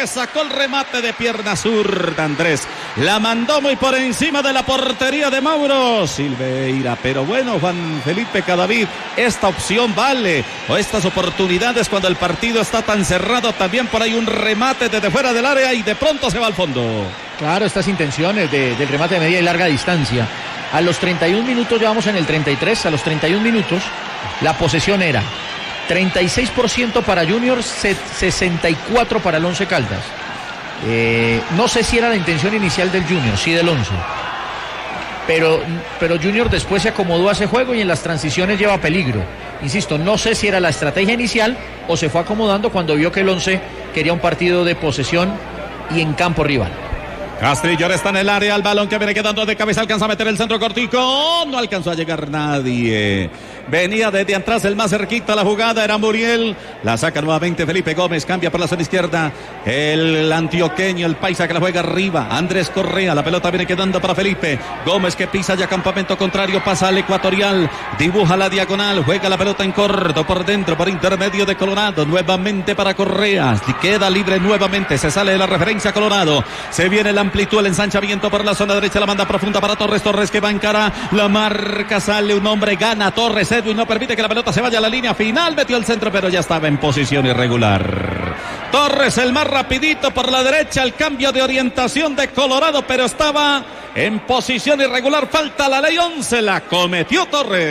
le sacó el remate de pierna zurda, Andrés. La mandó muy por encima de la portería de Mauro Silveira. Pero bueno, Juan Felipe Cadavid, esta opción vale, o estas oportunidades cuando el partido está tan cerrado, también por ahí un remate desde fuera del área y de pronto se va al fondo. Claro, estas intenciones del remate de media y larga distancia. A los 31 minutos, ya vamos en el 33, a los 31 minutos, la posesión era 36% para Junior, 64% para el Once Caldas. No sé si era la intención inicial del Junior, sí del Once. Pero Junior después se acomodó a ese juego y en las transiciones lleva peligro. Insisto, no sé si era la estrategia inicial o se fue acomodando cuando vio que el Once quería un partido de posesión y en campo rival. Castrillo está en el área, el balón que viene quedando de cabeza, alcanza a meter el centro cortico, no alcanzó a llegar nadie. Venía desde atrás el más cerquita la jugada, era Muriel, la saca nuevamente Felipe Gómez, cambia por la zona izquierda, el antioqueño, el paisa que la juega arriba, Andrés Correa, la pelota viene quedando para Felipe Gómez que pisa ya campamento contrario, pasa al ecuatorial, dibuja la diagonal, juega la pelota en corto, por dentro, por intermedio de Colorado, nuevamente para Correa, queda libre nuevamente, se sale de la referencia Colorado, se viene la amplitud, el ensanchamiento por la zona derecha, la manda profunda para Torres que va en cara, la marca, sale un hombre, gana Torres, Edwin no permite que la pelota se vaya a la línea final, metió el centro pero ya estaba en posición irregular. Torres el más rapidito por la derecha, el cambio de orientación de Colorado, pero estaba en posición irregular, falta la ley 11, la cometió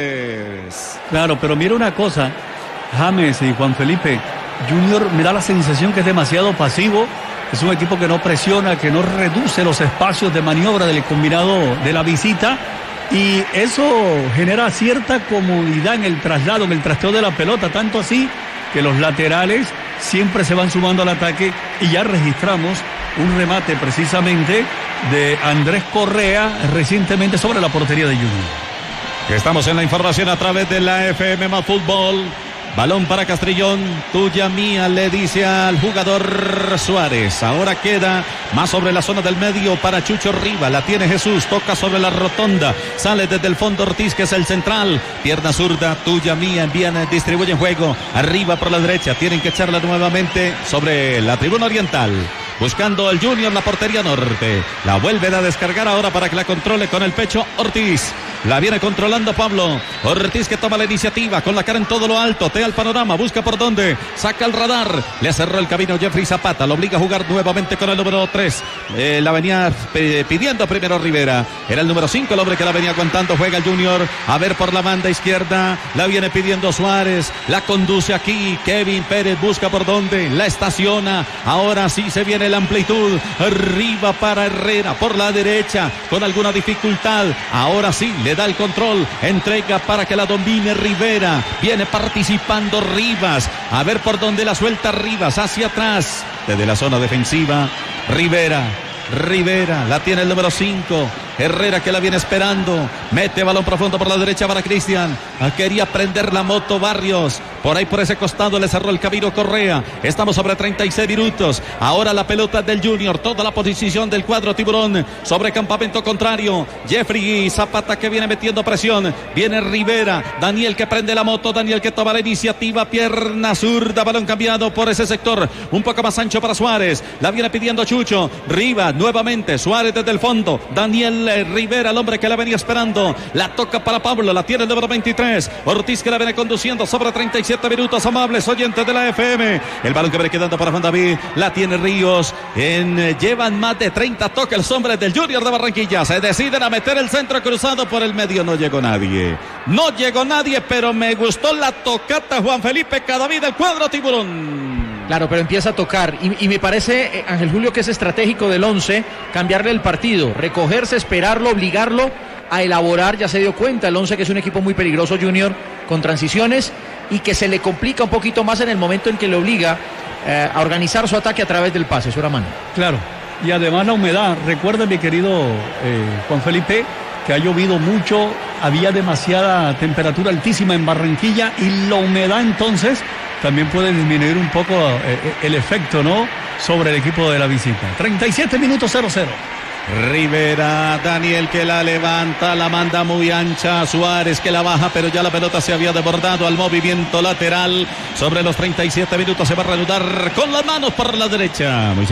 Torres. Claro, pero mira una cosa, James y Juan Felipe, Junior me da la sensación que es demasiado pasivo. Es un equipo que no presiona, que no reduce los espacios de maniobra del combinado de la visita y eso genera cierta comodidad en el traslado, en el trasteo de la pelota, tanto así que los laterales siempre se van sumando al ataque y ya registramos un remate precisamente de Andrés Correa recientemente sobre la portería de Junior. Estamos en la información a través de la FM Más Fútbol. Balón para Castrillón, tuya mía, le dice al jugador Suárez. Ahora queda más sobre la zona del medio para Chucho Riva. La tiene Jesús, toca sobre la rotonda. Sale desde el fondo Ortiz, que es el central. Pierna zurda, tuya mía, envían, distribuyen juego. Arriba por la derecha, tienen que echarla nuevamente sobre la tribuna oriental. Buscando el Junior la portería norte. La vuelven a descargar ahora para que la controle con el pecho Ortiz. La viene controlando Pablo Ortiz, que toma la iniciativa con la cara en todo lo alto. Tea el panorama, busca por dónde. Saca el radar. Le cerró el camino Jeffrey Zapata. Lo obliga a jugar nuevamente con el número 3. La venía pidiendo primero Rivera. Era el número 5 el hombre que la venía aguantando. Juega el Junior. A ver por la banda izquierda. La viene pidiendo Suárez. La conduce aquí. Kevin Pérez busca por dónde. La estaciona. Ahora sí se viene la amplitud. Arriba para Herrera por la derecha. Con alguna dificultad. Ahora sí le da el control. Entrega para que la domine Rivera. Viene participando Rivas. A ver por dónde la suelta Rivas. Hacia atrás. Desde la zona defensiva. Rivera, la tiene el número 5. Herrera que la viene esperando. Mete balón profundo por la derecha para Cristian. Quería prender la moto Barrios. Por ahí por ese costado le cerró el camino Correa. Estamos sobre 36 minutos. Ahora la pelota del Junior. Toda la posición del cuadro tiburón. Sobre campamento contrario. Jeffrey Zapata que viene metiendo presión. Viene Rivera. Daniel que prende la moto. Daniel que toma la iniciativa. Pierna zurda. Balón cambiado por ese sector. Un poco más ancho para Suárez. La viene pidiendo Chucho. Rivas nuevamente. Suárez desde el fondo. Daniel Rivera, el hombre que la venía esperando. La toca para Pablo. La tiene el número 23. Ortiz que la viene conduciendo sobre 37 minutos. Amables oyentes de la FM. El balón que viene quedando para Juan David. La tiene Ríos. Llevan más de 30 toques los hombres del Junior de Barranquilla. Se deciden a meter el centro cruzado por el medio. No llegó nadie. Pero me gustó la tocata Juan Felipe Cadavid del cuadro tiburón. Claro, pero empieza a tocar y me parece, Ángel Julio, que es estratégico del Once cambiarle el partido, recogerse, esperarlo, obligarlo a elaborar. Ya se dio cuenta el Once que es un equipo muy peligroso, Junior, con transiciones, y que se le complica un poquito más en el momento en que le obliga a organizar su ataque a través del pase, su mano. Claro, y además la humedad. Recuerda, mi querido Juan Felipe, que ha llovido mucho, había demasiada temperatura altísima en Barranquilla y la humedad entonces también puede disminuir un poco el efecto, ¿no?, sobre el equipo de la visita. 37 minutos 0-0. Rivera, Daniel que la levanta, la manda muy ancha, Suárez que la baja, pero ya la pelota se había desbordado al movimiento lateral. Sobre los 37 minutos se va a reanudar con las manos por la derecha. Muy